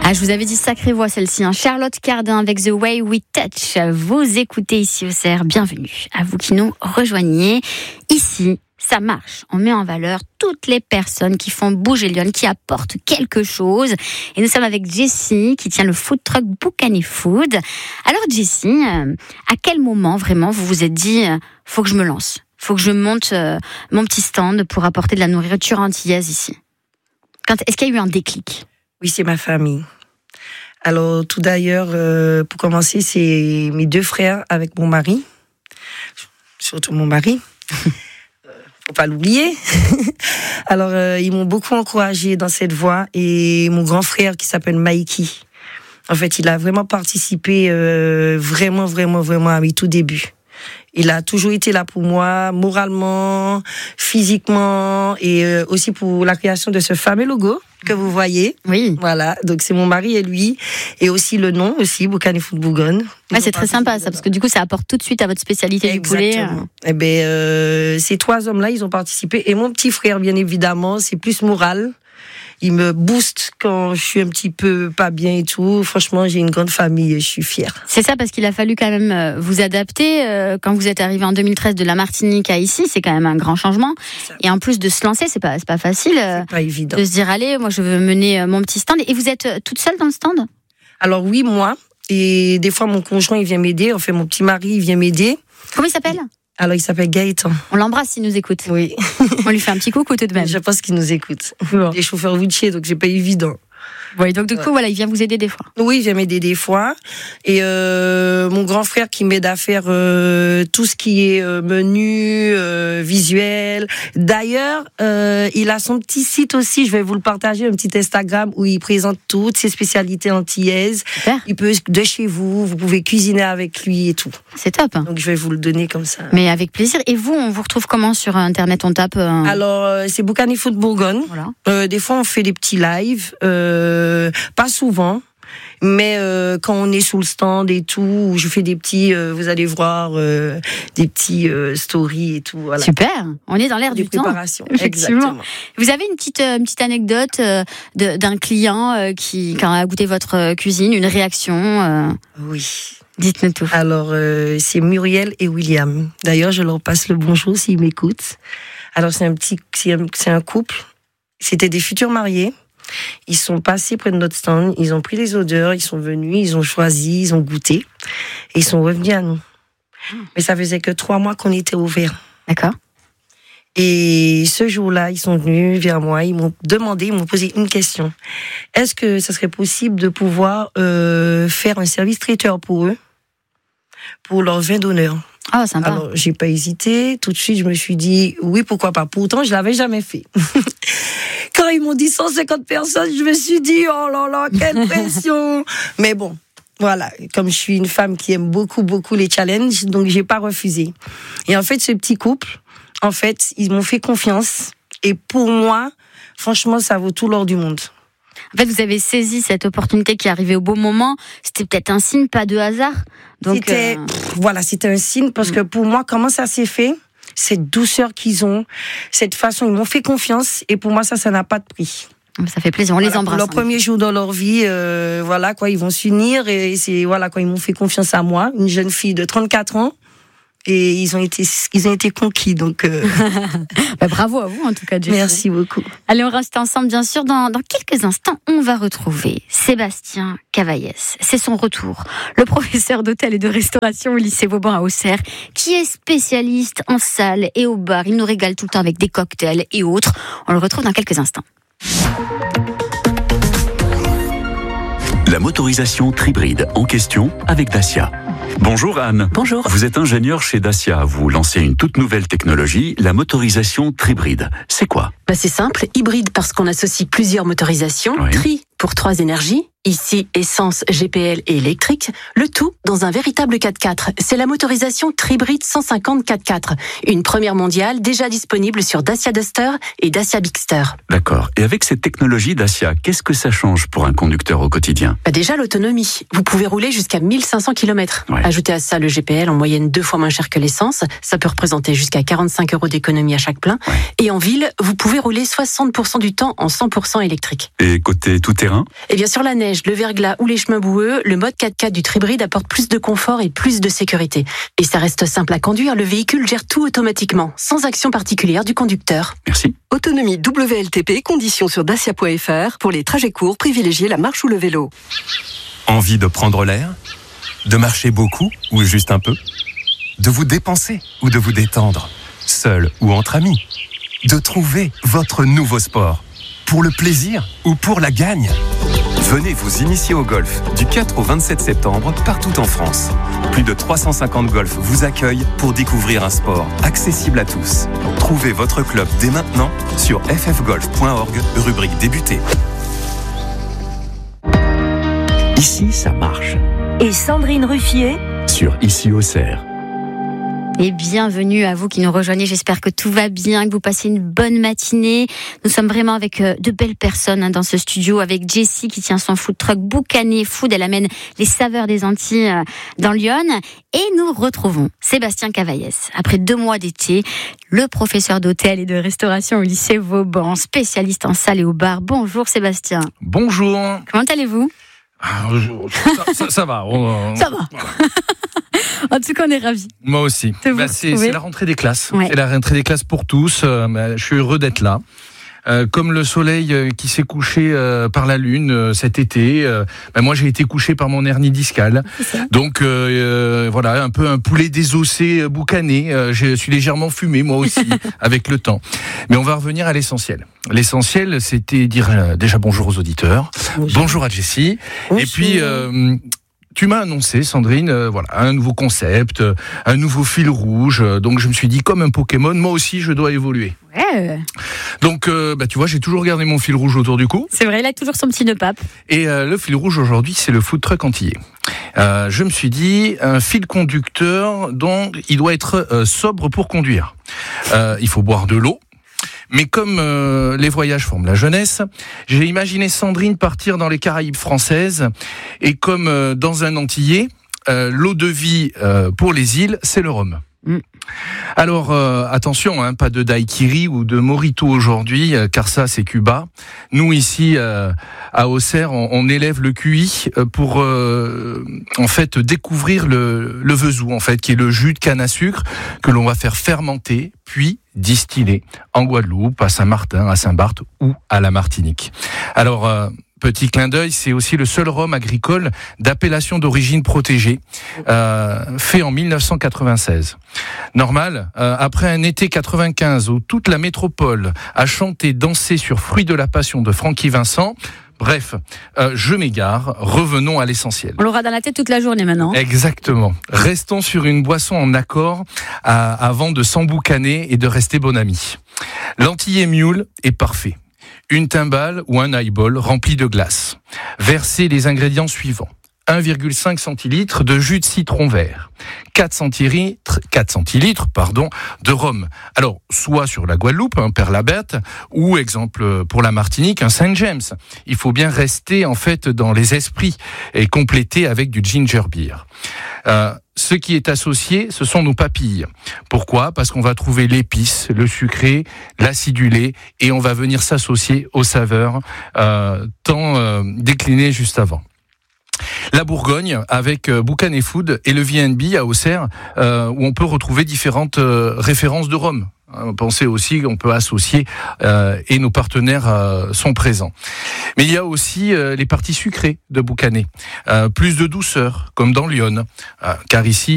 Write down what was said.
Ah, je vous avais dit sacrée voix celle-ci, hein. Charlotte Cardin avec The Way We Touch. Vous écoutez ici au CER, bienvenue à vous qui nous rejoignez. Ici, ça marche. On met en valeur toutes les personnes qui font bouger Lyon, qui apportent quelque chose. Et nous sommes avec Jessie, qui tient le food truck Boucani Food. Alors Jessie, à quel moment vraiment vous vous êtes dit faut que je me lance, faut que je monte mon petit stand pour apporter de la nourriture antillaise ici? Est-ce qu'il y a eu un déclic? Oui, c'est ma famille. Alors, tout d'ailleurs, pour commencer, c'est mes 2 frères avec mon mari. Surtout mon mari. Faut pas l'oublier. Alors, ils m'ont beaucoup encouragée dans cette voie. Et mon grand frère, qui s'appelle Mikey, en fait, il a vraiment participé vraiment à mes tout débuts. Il a toujours été là pour moi, moralement, physiquement, et aussi pour la création de ce fameux logo que vous voyez. Oui. Voilà, donc c'est mon mari et lui, et aussi le nom, aussi, Boucani Food Bourgogne. Ouais, c'est très sympa ça, parce que du coup, ça apporte tout de suite à votre spécialité du poulet. Eh ben, ces 3 hommes-là, ils ont participé, et mon petit frère, bien évidemment, c'est plus moral. Il me booste quand je suis un petit peu pas bien et tout. Franchement, j'ai une grande famille et je suis fière. C'est ça, parce qu'il a fallu quand même vous adapter. Quand vous êtes arrivé en 2013 de la Martinique à ici, c'est quand même un grand changement. Et en plus de se lancer, c'est pas facile. C'est pas évident. De se dire, allez, moi je veux mener mon petit stand. Et vous êtes toute seule dans le stand? Alors oui, moi. Et des fois, mon conjoint, il vient m'aider. Enfin, mon petit mari, il vient m'aider. Comment il s'appelle? Alors, il s'appelle Gaëtan. On l'embrasse s'il nous écoute. Oui. On lui fait un petit coucou tout de même. Je pense qu'il nous écoute. Bon. Il est chauffeur routier, donc c'est pas évident. Oui, donc du coup, voilà, il vient vous aider des fois. Oui, il vient m'aider des fois. Et mon grand frère qui m'aide à faire tout ce qui est menu, visuel. D'ailleurs, il a son petit site aussi, je vais vous le partager, un petit Instagram où il présente toutes ses spécialités antillaises. Super. Il peut de chez vous pouvez cuisiner avec lui et tout. C'est top. Donc je vais vous le donner comme ça. Mais avec plaisir. Et vous, on vous retrouve comment sur Internet? On tape Alors, c'est Boucani Food Bourgogne. Voilà. Des fois, on fait des petits lives. Pas souvent, mais quand on est sous le stand et tout, je fais des petits, vous allez voir, des petits stories et tout. Voilà. Super, on est dans l'air du temps. Effectivement. Exactement. Vous avez une petite anecdote d'un client qui, quand a goûté votre cuisine, une réaction Oui. Dites-nous tout. Alors, c'est Muriel et William. D'ailleurs, je leur passe le bonjour s'ils m'écoutent. Alors, c'est un couple. C'était des futurs mariés. Ils sont passés près de notre stand, ils ont pris les odeurs, ils sont venus, ils ont choisi, ils ont goûté, et ils sont revenus à nous. Mais ça faisait que 3 mois qu'on était ouverts. D'accord. Et ce jour-là, ils sont venus vers moi, ils m'ont posé une question. Est-ce que ça serait possible de pouvoir faire un service traiteur pour eux, pour leur vin d'honneur? Ah, sympa. Alors, j'ai pas hésité. Tout de suite, je me suis dit, oui, pourquoi pas. Pourtant, je l'avais jamais fait. Quand ils m'ont dit 150 personnes, je me suis dit, oh là là, quelle pression. Mais bon, voilà. Comme je suis une femme qui aime beaucoup les challenges, donc j'ai pas refusé. Et en fait, ce petit couple, en fait, ils m'ont fait confiance. Et pour moi, franchement, ça vaut tout l'or du monde. En fait, vous avez saisi cette opportunité qui arrivait au bon moment. C'était peut-être un signe, pas de hasard. Donc, c'était un signe parce que pour moi, comment ça s'est fait? Cette douceur qu'ils ont, cette façon, ils m'ont fait confiance et pour moi, ça n'a pas de prix. Ça fait plaisir, on les embrasse. Leur premier jour dans leur vie, ils vont s'unir et ils m'ont fait confiance à moi, une jeune fille de 34 ans. Et ils ont été conquis, donc. Bravo à vous, en tout cas, Jessie. Merci beaucoup. Allez, on reste ensemble, bien sûr. Dans quelques instants, on va retrouver Sébastien Cavaillès. C'est son retour. Le professeur d'hôtel et de restauration au lycée Vauban à Auxerre, qui est spécialiste en salle et au bar. Il nous régale tout le temps avec des cocktails et autres. On le retrouve dans quelques instants. La motorisation Tribride en question avec Dacia. Bonjour Anne. Bonjour. Vous êtes ingénieur chez Dacia. Vous lancez une toute nouvelle technologie, la motorisation Tribride. C'est quoi? C'est simple, hybride parce qu'on associe plusieurs motorisations, Oui. Tri pour 3 énergies, ici essence, GPL et électrique, le tout dans un véritable 4x4. C'est la motorisation Tribride 150 4x4, une première mondiale déjà disponible sur Dacia Duster et Dacia Bigster. D'accord. Et avec cette technologie Dacia, qu'est-ce que ça change pour un conducteur au quotidien? Déjà l'autonomie, vous pouvez rouler jusqu'à 1500 km. Ouais. Ajoutez à ça le GPL en moyenne 2 fois moins cher que l'essence, ça peut représenter jusqu'à 45 € d'économie à chaque plein. Ouais. Et en ville, vous pouvez rouler 60% du temps en 100% électrique. Et côté tout-terrain? Et bien sûr la neige. neige, le verglas ou les chemins boueux, le mode 4x4 du Tribride apporte plus de confort et plus de sécurité. Et ça reste simple à conduire, le véhicule gère tout automatiquement, sans action particulière du conducteur. Merci. Autonomie WLTP, conditions sur dacia.fr. Pour les trajets courts, privilégiez la marche ou le vélo. Envie de prendre l'air ? De marcher beaucoup ou juste un peu ? De vous dépenser ou de vous détendre ? Seul ou entre amis ? De trouver votre nouveau sport ? Pour le plaisir ou pour la gagne ? Venez vous initier au golf du 4 au 27 septembre partout en France. Plus de 350 golfs vous accueillent pour découvrir un sport accessible à tous. Trouvez votre club dès maintenant sur ffgolf.org, rubrique débuter. Ici, ça marche. Et Sandrine Ruffier Sur Ici Auxerre. Et bienvenue à vous qui nous rejoignez. J'espère que tout va bien, que vous passez une bonne matinée. Nous sommes vraiment avec de belles personnes dans ce studio, avec Jessie qui tient son food truck Boucané Food. Elle amène les saveurs des Antilles dans Lyon. Et nous retrouvons Sébastien Cavaillès. Après 2 mois d'été, le professeur d'hôtel et de restauration au lycée Vauban, spécialiste en salle et au bar. Bonjour Sébastien. Bonjour. Comment allez-vous ? Ça va. Ça va. En tout cas, on est ravis. Moi aussi. C'est la rentrée des classes. Ouais. C'est la rentrée des classes pour tous. Je suis heureux d'être là. Comme le soleil qui s'est couché par la lune cet été, moi j'ai été couché par mon hernie discale. Donc voilà, un peu un poulet désossé boucané. Je suis légèrement fumé moi aussi avec le temps. Mais on va revenir à l'essentiel. L'essentiel, c'était dire déjà bonjour aux auditeurs. Bonjour à Jessie. Bonjour. Et puis tu m'as annoncé, Sandrine, un nouveau concept, un nouveau fil rouge. Donc je me suis dit, comme un Pokémon, moi aussi je dois évoluer. Ouais. Donc tu vois, j'ai toujours gardé mon fil rouge autour du cou. C'est vrai, il a toujours son petit nœud pape. Et le fil rouge aujourd'hui, c'est le food truck antillais. Je me suis dit, un fil conducteur dont il doit être sobre pour conduire. Il faut boire de l'eau. Mais comme les voyages forment la jeunesse, j'ai imaginé Sandrine partir dans les Caraïbes françaises. Et comme dans un Antillais, l'eau de vie pour les îles, c'est le rhum. Alors attention, pas de daiquiri ou de mojito aujourd'hui, car ça c'est Cuba. Nous ici à Auxerre, on élève le QI pour en fait découvrir le vezou, en fait, qui est le jus de canne à sucre que l'on va faire fermenter puis distiller en Guadeloupe, à Saint-Martin, à Saint-Barth ou à la Martinique. Alors petit clin d'œil, c'est aussi le seul rhum agricole d'appellation d'origine protégée, fait en 1996. Normal, après un été 95 où toute la métropole a chanté, dansé sur Fruits de la Passion de Francky Vincent. Bref, je m'égare, revenons à l'essentiel. On l'aura dans la tête toute la journée maintenant. Exactement. Restons sur une boisson en accord avant de s'emboucaner et de rester bon ami. L'Antillais Mule est parfait. Une timbale ou un highball rempli de glace. Versez les ingrédients suivants. 1,5 centilitres de jus de citron vert, 4 centilitres de rhum. Alors, soit sur la Guadeloupe, un Perla-Bête, ou exemple pour la Martinique, un Saint James. Il faut bien rester en fait dans les esprits et compléter avec du ginger beer. Ce qui est associé, ce sont nos papilles. Pourquoi ? Parce qu'on va trouver l'épice, le sucré, l'acidulé, et on va venir s'associer aux saveurs tant déclinées juste avant. La Bourgogne avec Boucané Food et le VNB à Auxerre où on peut retrouver différentes références de rhum. Pensez aussi qu'on peut associer et nos partenaires sont présents. Mais il y a aussi les parties sucrées de Boucané, plus de douceur comme dans Lyon, car ici